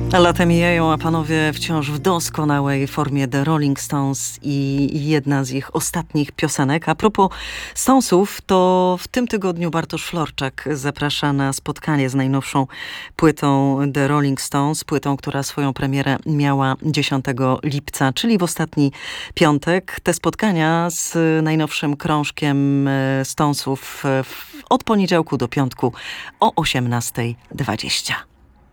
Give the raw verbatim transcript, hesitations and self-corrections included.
Lata mijają, a panowie wciąż w doskonałej formie The Rolling Stones i jedna z ich ostatnich piosenek. A propos Stonesów, to w tym tygodniu Bartosz Florczak zaprasza na spotkanie z najnowszą płytą The Rolling Stones, płytą, która swoją premierę miała dziesiątego lipca, czyli w ostatni piątek. Te spotkania z najnowszym krążkiem Stonesów od poniedziałku do piątku o osiemnasta dwadzieścia.